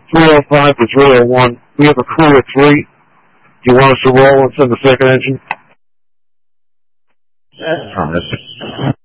305 to 301. We have a crew at 3. Do you want us to roll and send the second engine? Affirmative.